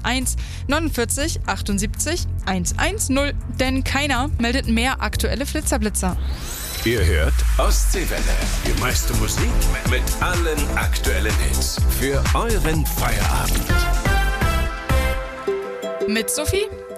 01 49 78 110, denn keiner meldet mehr aktuelle Flitzer-Blitzer. Ihr hört Ostseewelle. Die meiste Musik mit allen aktuellen Hits. Für euren Feierabend. Mit Sophie